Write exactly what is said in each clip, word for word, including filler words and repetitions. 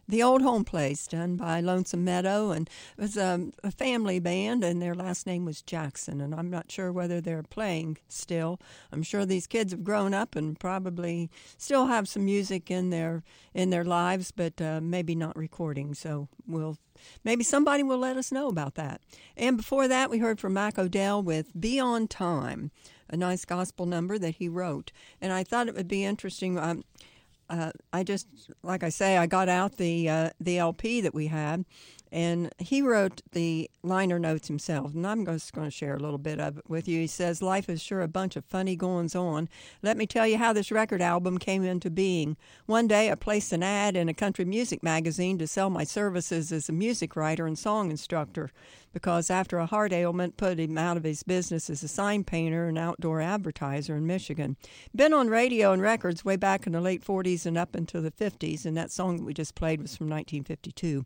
The Old Home Place, done by Lonesome Meadow, and it was um, a family band, and their last name was Jackson, and I'm not sure whether they're playing still. I'm sure these kids have grown up and probably still have some music in their in their lives, but uh, maybe not recording, so we'll maybe somebody will let us know about that. And before that, we heard from Mac O'Dell with Be On Time, a nice gospel number that he wrote, and I thought it would be interesting. Um, Uh, I just, like I say, I got out the uh, the L P that we had, and he wrote the liner notes himself, and I'm just going to share a little bit of it with you. He says, "Life is sure a bunch of funny goings-on. Let me tell you how this record album came into being. One day I placed an ad in a country music magazine to sell my services as a music writer and song instructor, because after a heart ailment put him out of his business as a sign painter and outdoor advertiser in Michigan. Been on radio and records way back in the late forties and up into the fifties, and that song that we just played was from nineteen fifty-two.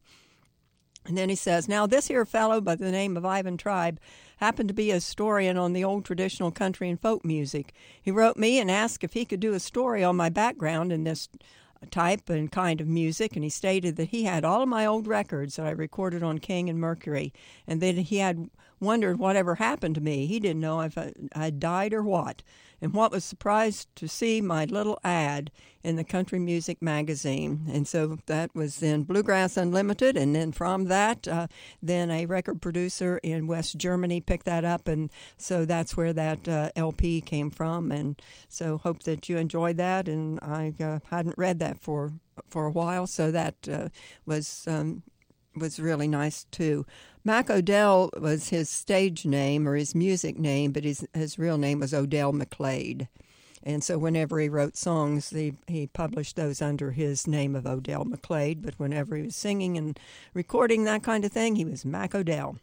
And then he says, now this here fellow by the name of Ivan Tribe happened to be a historian on the old traditional country and folk music. He wrote me and asked if he could do a story on my background in this type and kind of music, and he stated that he had all of my old records that I recorded on King and Mercury, and that he had wondered whatever happened to me. He didn't know if I, I died or what. And what was surprised to see my little ad in the country music magazine. And so that was then Bluegrass Unlimited, and then from that, uh, then a record producer in West Germany picked that up, and so that's where that uh, L P came from. And so hope that you enjoyed that, and I uh, hadn't read that for for a while, so that uh, was um, was really nice too. Mac O'Dell was his stage name or his music name, but his his real name was Odell McClade. And so whenever he wrote songs, he, he published those under his name of Odell McClade. But whenever he was singing and recording that kind of thing, he was Mac O'Dell.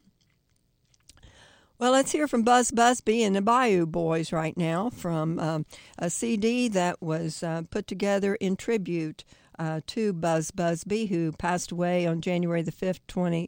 Well, let's hear from Buzz Busby and the Bayou Boys right now from um, a C D that was uh, put together in tribute uh, to Buzz Busby, who passed away on January the fifth,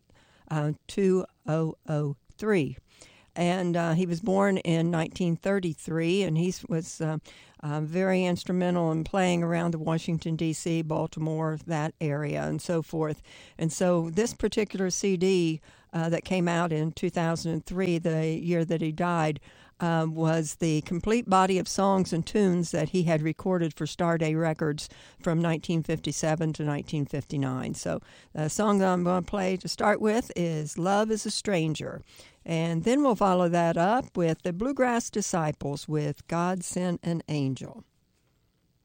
two thousand three. And uh, he was born in nineteen thirty-three, and he was uh, uh, very instrumental in playing around the Washington, D C, Baltimore, that area, and so forth. And so this particular C D uh, that came out in two thousand three, the year that he died, uh, was the complete body of songs and tunes that he had recorded for Starday Records from nineteen fifty-seven to nineteen fifty-nine. So the song that I'm going to play to start with is Love is a Stranger. And then we'll follow that up with the Bluegrass Disciples with God Sent an Angel.